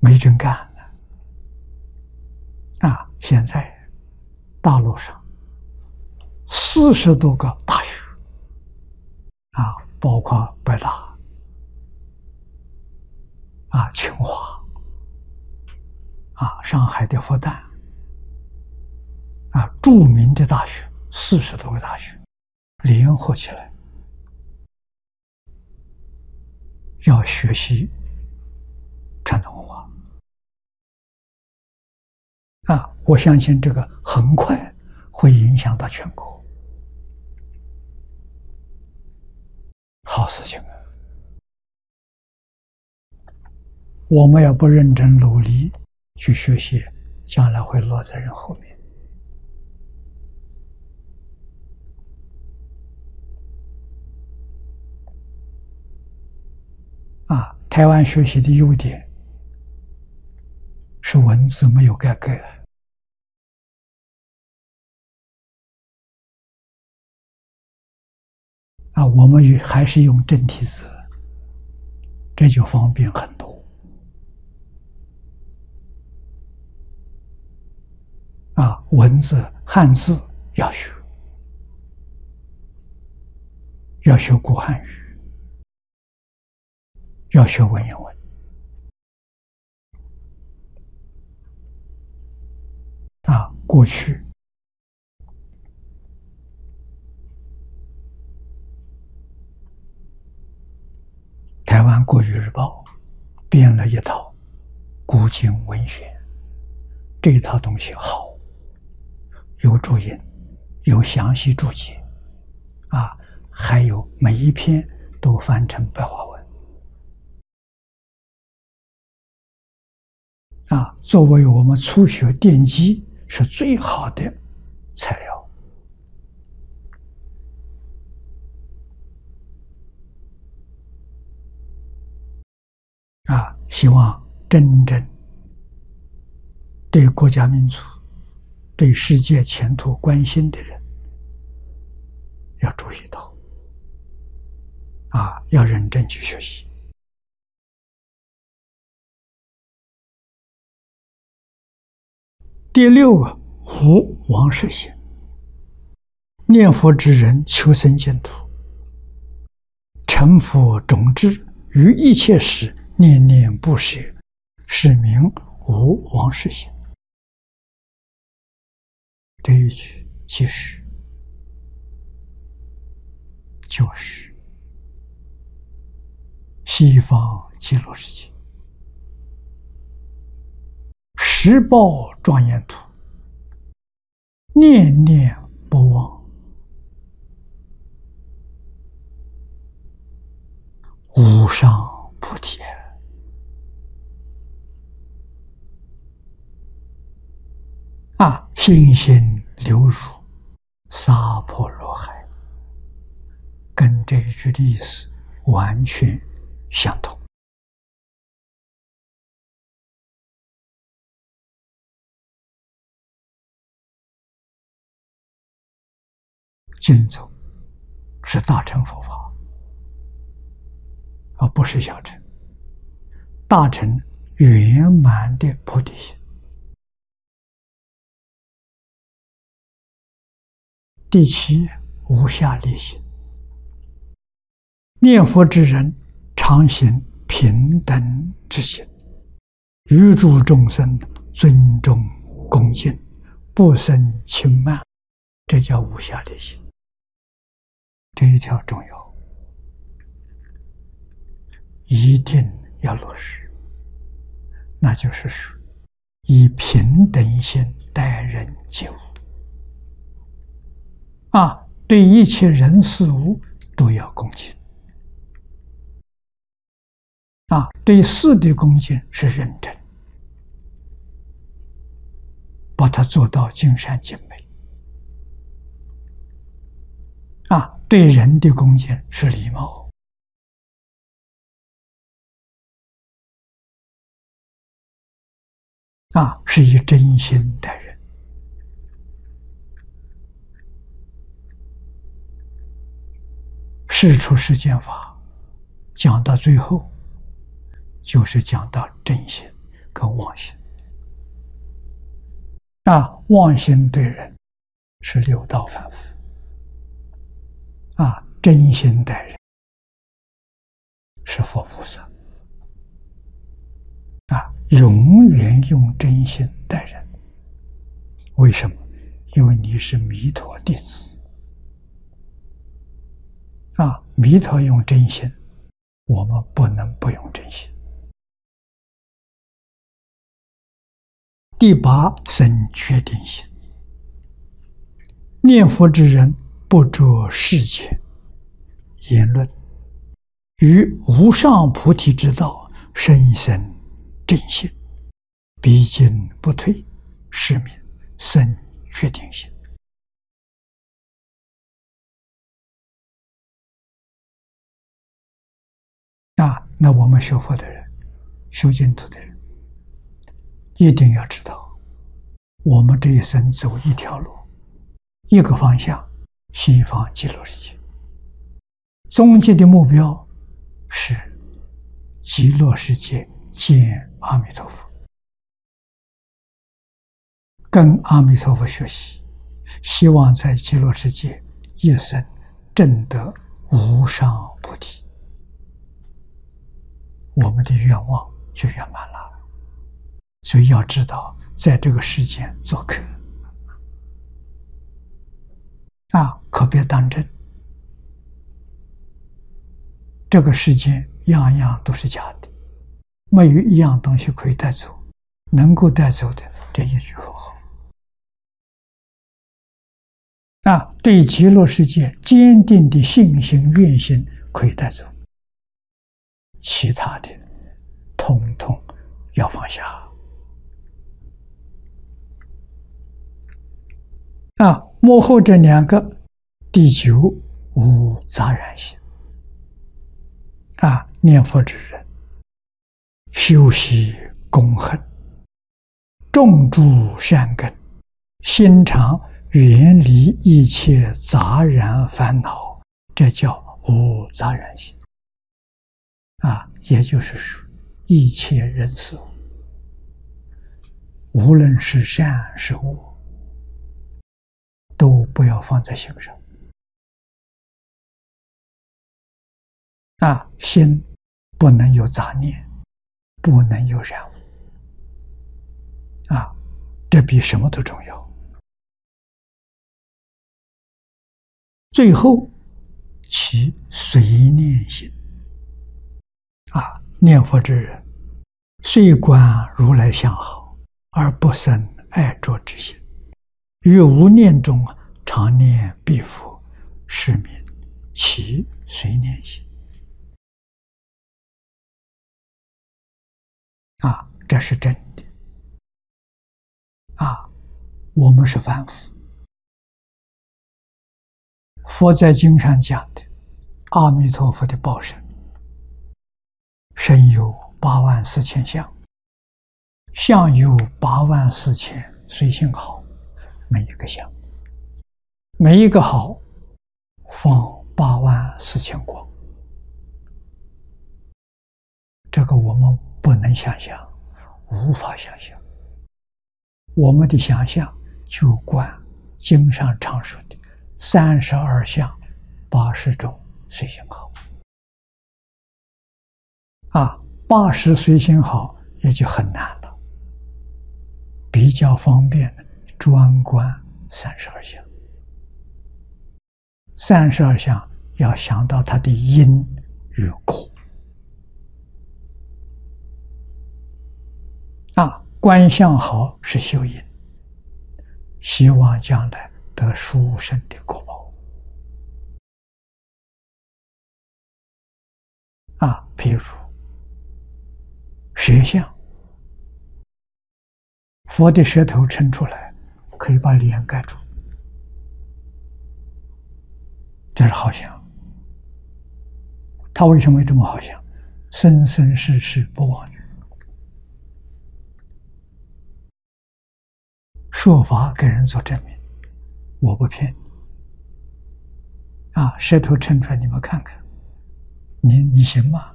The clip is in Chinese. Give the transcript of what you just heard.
没真干了。现在大陆上40多个大学包括北大清华上海的复旦著名的大学40多个大学联合起来，要学习传统文化我相信这个很快会影响到全国。好事情我们要不认真努力去学习，将来会落在人后面。台湾学习的优点是文字没有改革我们还是用正体字，这就方便很多文字汉字要学，要学古汉语，要学文言文过去台湾国语日报编了一套古今文选，这一套东西好，有注音，有详细注解还有每一篇都翻成白话文作为我们初学奠基是最好的材料希望真正对国家民族、对世界前途关心的人要注意到要认真去学习。第六无王事心，念佛之人求生净土，成佛种智，于一切时念念不舍，是名无王事心。这一句其实就是西方极乐世界十报庄严土，念念不忘，无上菩提心心流入娑婆若海，跟这一句的意思完全相同。净宗是大乘佛法，而不是小乘。大乘圆满的菩提心。第七，无下劣心。念佛之人常行平等之心，于诸众生尊重恭敬，不生轻慢，这叫无下劣心。这一条重要，一定要落实。那就是说，以平等心待人接物对一切人事物都要恭敬对事的恭敬是认真，把它做到尽善尽美对人的恭敬是礼貌是以真心待人。世出世间法讲到最后，就是讲到真心， 跟妄心。妄心对人是六道反复，真心待人是佛菩萨，永远用真心待人。为什么？因为你是弥陀弟子，弥陀用真心，我们不能不用真心。第八，生决定心。念佛之人不着世间言论，于无上菩提之道深深正心，必经不退，是名生决定心。那我们学佛的人，修净土的人，一定要知道，我们这一生走一条路，一个方向，西方极乐世界。终极的目标是极乐世界见阿弥陀佛，跟阿弥陀佛学习，希望在极乐世界一生证得无上菩提，我们的愿望就圆满了。所以要知道，在这个世间做客，可别当真。这个世间样样都是假的，没有一样东西可以带走，能够带走的这一句佛号。对极乐世界坚定的信心愿心可以带走，其他的统统要放下。幕后这两个，第九，无杂染心。念佛之人，修习功恨，种诸善根，心常远离一切杂染烦恼，这叫无杂染心。也就是说，一切人事物，无论是善是恶，都不要放在心上。心不能有杂念，不能有染污。这比什么都重要。最后，其随念心。念佛之人，虽观如来相好，而不生爱着之心，于无念中常念彼佛，是名其随念心。这是真的。我们是凡夫，佛在经上讲的，阿弥陀佛的报身，身有84000相，相有84000随性好，每一个相，每一个好，放84000光。这个我们不能想象，无法想象。我们的想象就观经上常说的32相80种随行好。80随行好也就很难了，比较方便的专观32相。32相要想到它的因与果。观相好是修因，希望将来得殊胜的果报。譬如舌相，佛的舌头撑出来，可以把脸盖住，这是好相。他为什么会这么好相？生生世世不忘记。说法给人做证明，我不骗你。舌头撑出来，你们看看，你行吗？